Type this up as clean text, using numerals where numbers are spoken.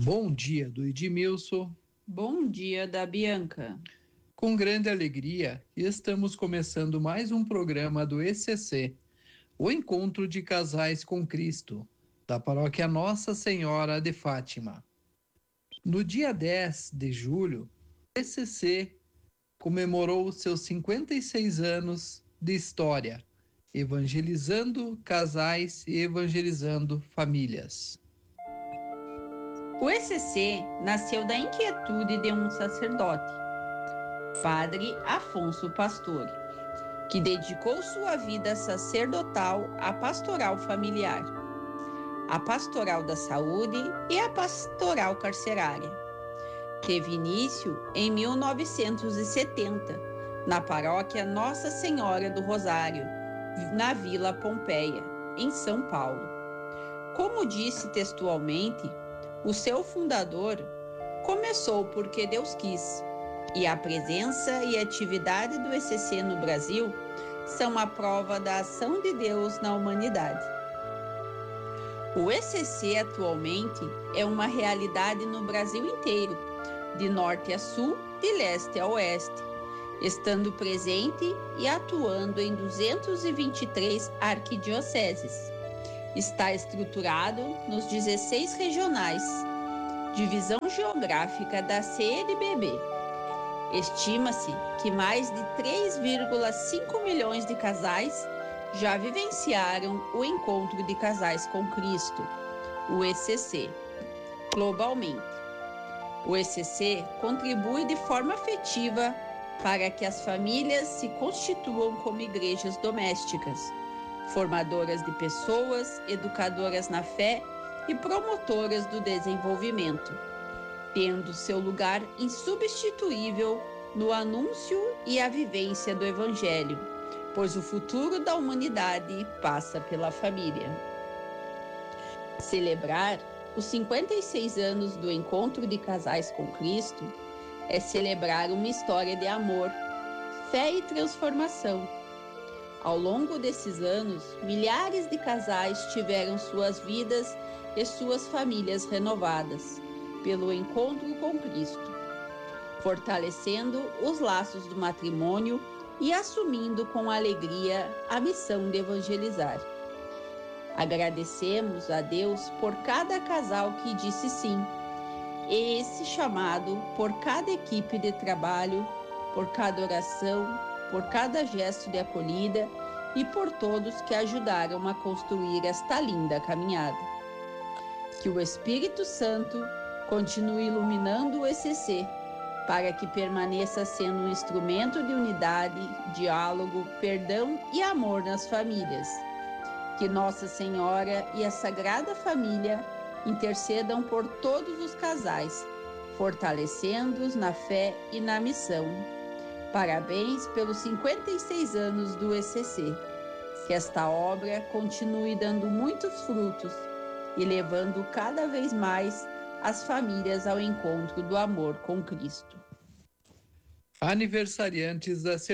Bom dia do Edmilson. Bom dia da Bianca. Com grande alegria, estamos começando mais um programa do ECC, o Encontro de Casais com Cristo, da paróquia Nossa Senhora de Fátima. No dia 10 de julho, o ECC comemorou seus 56 anos de história, evangelizando casais e evangelizando famílias. O ECC nasceu da inquietude de um sacerdote, Padre Afonso Pastore, que dedicou sua vida sacerdotal à pastoral familiar, à pastoral da saúde e à pastoral carcerária. Teve início em 1970, na paróquia Nossa Senhora do Rosário, na Vila Pompeia, em São Paulo. Como disse textualmente, o seu fundador começou porque Deus quis, e a presença e atividade do ECC no Brasil são a prova da ação de Deus na humanidade. O ECC atualmente é uma realidade no Brasil inteiro, de norte a sul, de leste a oeste, estando presente e atuando em 223 arquidioceses. Está estruturado nos 16 regionais, divisão geográfica da CNBB. Estima-se que mais de 3,5 milhões de casais já vivenciaram o Encontro de Casais com Cristo, o ECC, globalmente. O ECC contribui de forma afetiva para que as famílias se constituam como igrejas domésticas, formadoras de pessoas, educadoras na fé e promotoras do desenvolvimento, tendo seu lugar insubstituível no anúncio e a vivência do Evangelho, pois o futuro da humanidade passa pela família. Celebrar os 56 anos do Encontro de Casais com Cristo é celebrar uma história de amor, fé e transformação. Ao longo desses anos, milhares de casais tiveram suas vidas e suas famílias renovadas pelo encontro com Cristo, fortalecendo os laços do matrimônio e assumindo com alegria a missão de evangelizar. Agradecemos a Deus por cada casal que disse sim, e esse chamado por cada equipe de trabalho, por cada oração, por cada gesto de acolhida e por todos que ajudaram a construir esta linda caminhada. Que o Espírito Santo continue iluminando o ECC para que permaneça sendo um instrumento de unidade, diálogo, perdão e amor nas famílias. Que Nossa Senhora e a Sagrada Família intercedam por todos os casais, fortalecendo-os na fé e na missão. Parabéns pelos 56 anos do ECC. Que esta obra continue dando muitos frutos e levando cada vez mais as famílias ao encontro do amor com Cristo. Aniversariantes da semana.